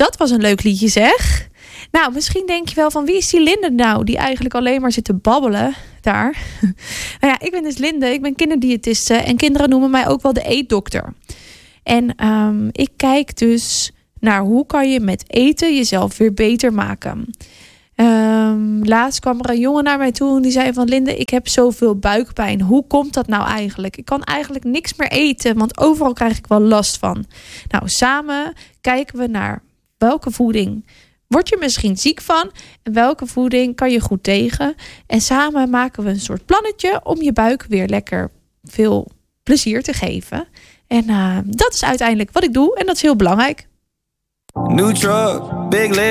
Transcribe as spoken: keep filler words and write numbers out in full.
Dat was een leuk liedje, zeg. Nou, misschien denk je wel van wie is die Linde nou? Die eigenlijk alleen maar zit te babbelen daar. Nou ja, ik ben dus Linde. Ik ben kinderdiëtiste. En kinderen noemen mij ook wel de eetdokter. En um, ik kijk dus naar hoe kan je met eten jezelf weer beter maken. Um, laatst kwam er een jongen naar mij toe en die zei van Linde, ik heb zoveel buikpijn. Hoe komt dat nou eigenlijk? Ik kan eigenlijk niks meer eten, want overal krijg ik wel last van. Nou, samen kijken we naar welke voeding word je misschien ziek van en welke voeding kan je goed tegen. En samen maken we een soort plannetje om je buik weer lekker veel plezier te geven. En uh, dat is uiteindelijk wat ik doe en dat is heel belangrijk. New truck, big leg.